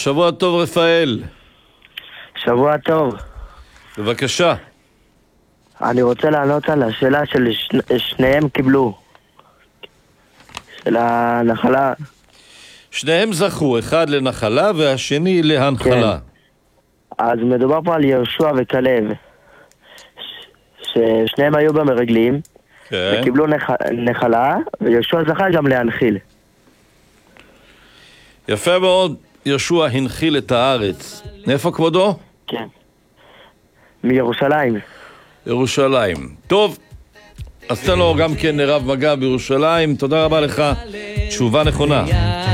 שבוע טוב רפאל. שבוע טוב. בבקשה. אני רוצה לענות על השאלה של שניהם קיבלו. של הנחלה. שניהם זכו, אחד לנחלה והשני להנחלה. כן. אז מדובר פה על יהושע וכלב. ששניהם היו במרגלים. כן. וקיבלו נחלה, ויהושע זכה גם להנחיל. יפה מאוד. יהושע הנחיל את הארץ. מאיפה כבודו? כן. מירושלים. ירושלים. טוב, אז תן לו גם כן רב מגע בירושלים. תודה רבה לך. תשובה נכונה.